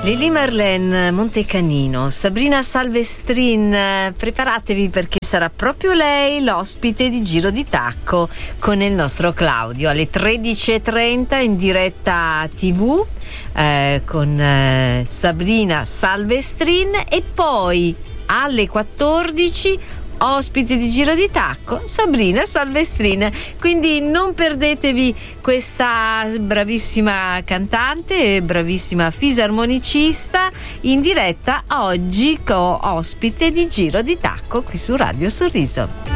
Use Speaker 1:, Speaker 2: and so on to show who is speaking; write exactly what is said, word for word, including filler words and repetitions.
Speaker 1: Lili Marlene, Montecanino, Sabrina Salvestrin, preparatevi perché sarà proprio lei l'ospite di Giro di Tacco con il nostro Claudio alle tredici e trenta in diretta tivù eh, con eh, Sabrina Salvestrin e poi alle quattordici ospite di Giro di Tacco Sabrina Salvestrin, quindi non perdetevi questa bravissima cantante e bravissima fisarmonicista in diretta oggi co ospite di Giro di Tacco qui su Radio Sorriso.